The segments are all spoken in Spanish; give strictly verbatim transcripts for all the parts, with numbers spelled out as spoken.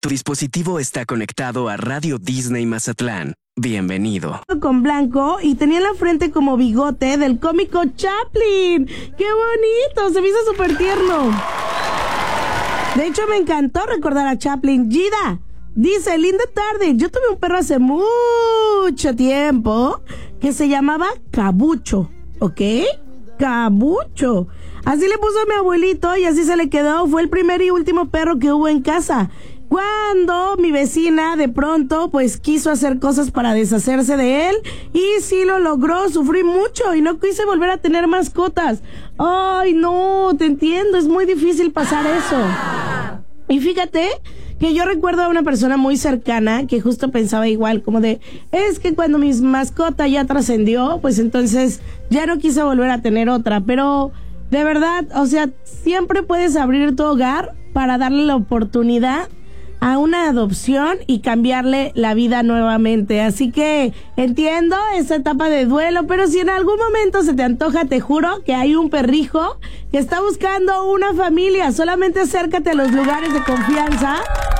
Tu dispositivo está conectado a Radio Disney Mazatlán. Bienvenido. Con blanco y tenía la frente como bigote del cómico Chaplin. ¡Qué bonito! Se me hizo súper tierno. De hecho, me encantó recordar a Chaplin. Gida dice, linda tarde. Yo tuve un perro hace mucho tiempo que se llamaba Cabucho. ¿Ok? Cabucho. Así le puso a mi abuelito y así se le quedó. Fue el primer y último perro que hubo en casa. Cuando mi vecina de pronto pues quiso hacer cosas para deshacerse de él y sí lo logró, sufrí mucho y no quise volver a tener mascotas. Ay, no, te entiendo, es muy difícil pasar eso. Y fíjate que yo recuerdo a una persona muy cercana que justo pensaba igual, como de, es que cuando mi mascota ya trascendió, pues entonces ya no quise volver a tener otra, pero de verdad, o sea, siempre puedes abrir tu hogar para darle la oportunidad a una adopción y cambiarle la vida nuevamente. Así que entiendo esa etapa de duelo, pero si en algún momento se te antoja, te juro que hay un perrijo que está buscando una familia. Solamente acércate a los lugares de confianza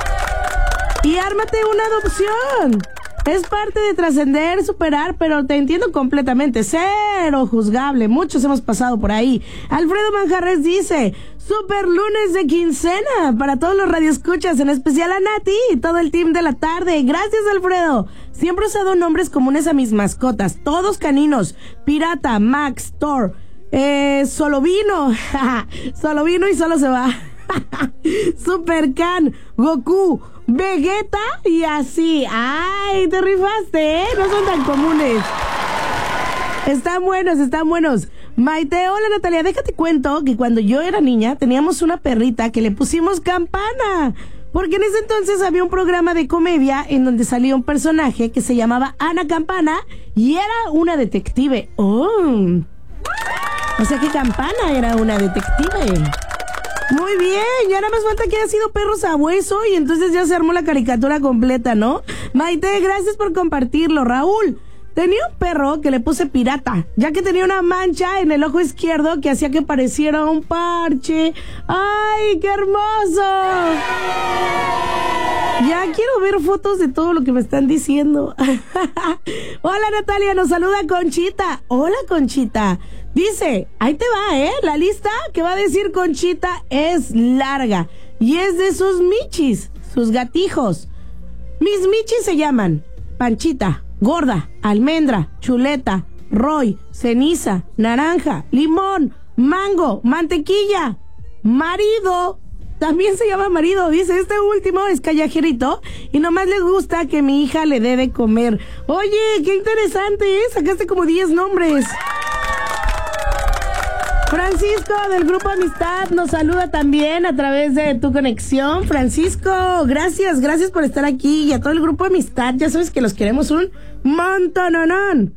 y ármate una adopción. Es parte de trascender, superar, pero te entiendo completamente. Cero juzgable. Muchos hemos pasado por ahí. Alfredo Manjarres dice, super lunes de quincena para todos los radioescuchas, en especial a Nati y todo el team de la tarde. Gracias, Alfredo. Siempre he usado nombres comunes a mis mascotas. Todos caninos. Pirata, Max, Thor, eh, solo vino. Solo vino y solo se va. Super Can, Goku, Vegeta y así. Ay, te rifaste, ¿eh? No son tan comunes. Están buenos, están buenos. Maite, hola Natalia, déjate cuento que cuando yo era niña teníamos una perrita que le pusimos Campana, porque en ese entonces había un programa de comedia en donde salía un personaje que se llamaba Ana Campana y era una detective. Oh, o sea que Campana era una detective. Muy bien, ya nada más falta que haya sido perro sabueso y entonces ya se armó la caricatura completa, ¿no? Maite, gracias por compartirlo. Raúl, tenía un perro que le puse Pirata, ya que tenía una mancha en el ojo izquierdo que hacía que pareciera un parche. ¡Ay, qué hermoso! Ya quiero ver fotos de todo lo que me están diciendo. Hola Natalia, nos saluda Conchita. Hola Conchita. Dice, ahí te va, ¿eh? La lista que va a decir Conchita es larga y es de sus michis, sus gatijos. Mis michis se llaman Panchita, Gorda, Almendra, Chuleta, Roy, Ceniza, Naranja, Limón, Mango, Mantequilla, Marido. También se llama Marido. Dice, este último es callajerito y nomás le gusta que mi hija le dé de comer. Oye, qué interesante, ¿eh? Sacaste como diez nombres. Francisco del Grupo Amistad nos saluda también a través de tu conexión. Francisco, gracias, gracias por estar aquí y a todo el Grupo Amistad. Ya sabes que los queremos un montononón.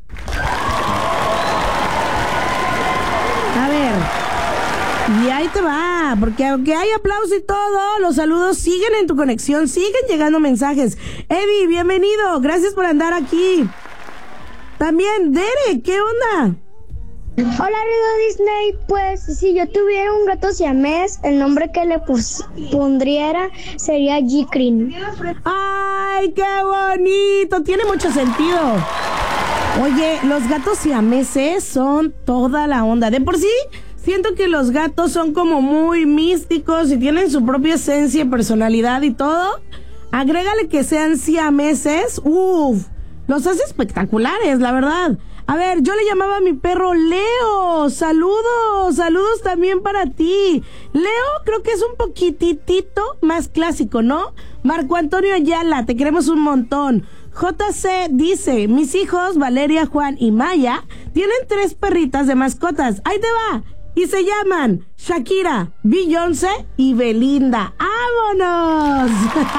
A ver, y ahí te va, porque aunque hay aplauso y todo, los saludos siguen en tu conexión, siguen llegando mensajes. Eddie, bienvenido, gracias por andar aquí. También, Dere, ¿qué onda? Hola, Radio Disney. Pues si yo tuviera un gato siamés, el nombre que le pus- pondría sería Jikrin. ¡Ay, qué bonito! Tiene mucho sentido. Oye, los gatos siameses son toda la onda. De por sí, siento que los gatos son como muy místicos y tienen su propia esencia, personalidad y todo. Agrégale que sean siameses. ¡Uf! Los hace espectaculares, la verdad. A ver, yo le llamaba a mi perro Leo. Saludos, saludos también para ti. Leo creo que es un poquitito más clásico, ¿no? Marco Antonio Ayala, te queremos un montón. J C dice, mis hijos, Valeria, Juan y Maya, tienen tres perritas de mascotas. Ahí te va. Y se llaman Shakira, Beyoncé y Belinda. ¡Vámonos!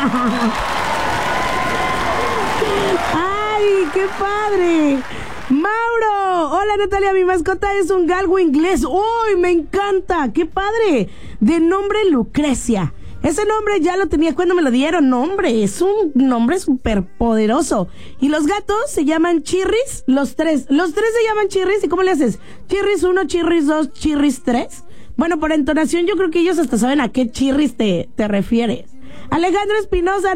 ¡Ay, qué padre! Mauro, hola Natalia, mi mascota es un galgo inglés. ¡Uy, me encanta! ¡Qué padre! De nombre Lucrecia. Ese nombre ya lo tenía cuando me lo dieron. Nombre, es un nombre súper poderoso. Y los gatos se llaman Chirris, los tres. Los tres se llaman Chirris. ¿Y cómo le haces? Chirris uno, Chirris dos, Chirris tres. Bueno, por entonación yo creo que ellos hasta saben a qué Chirris te, te refieres. Alejandro Espinosa.